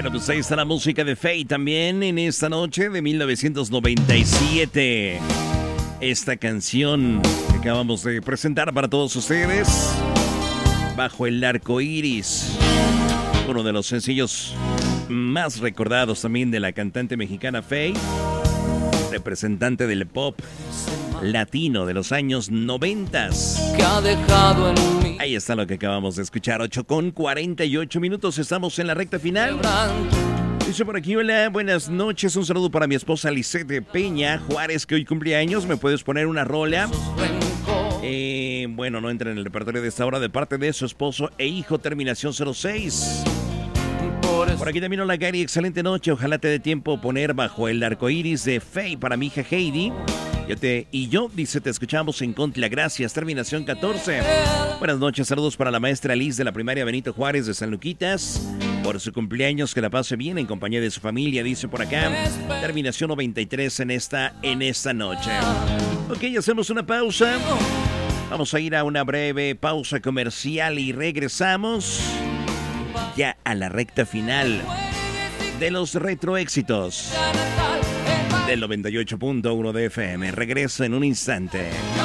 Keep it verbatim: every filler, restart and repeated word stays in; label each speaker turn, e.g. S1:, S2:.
S1: Bueno, pues ahí está la música de Faye también en esta noche de mil novecientos noventa y siete. Esta canción que acabamos de presentar para todos ustedes, Bajo el arco iris, uno de los sencillos más recordados también de la cantante mexicana Faye, representante del pop latino de los años noventas.
S2: Que ha dejado en mí.
S1: Ahí está lo que acabamos de escuchar, ocho con cuarenta y ocho minutos, estamos en la recta final. Dice por aquí, hola, buenas noches, un saludo para mi esposa Lisette Peña Juárez, que hoy cumple años, ¿me puedes poner una rola? Eh, bueno, no entra en el repertorio de esta hora, de parte de su esposo e hijo, terminación cero seis. Por aquí también, hola Gary, excelente noche, ojalá te dé tiempo poner Bajo el arco iris de Faye para mi hija Heidi. Yo te, y yo, dice, te escuchamos en Contla, gracias, terminación catorce. Buenas noches, saludos para la maestra Liz de la primaria Benito Juárez de San Luquitas, por su cumpleaños, que la pase bien en compañía de su familia, dice por acá, terminación noventa y tres en esta, en esta noche. Ok, hacemos una pausa, vamos a ir a una breve pausa comercial y regresamos ya a la recta final de los retroéxitos del noventa y ocho punto uno de F M. Regreso en un instante.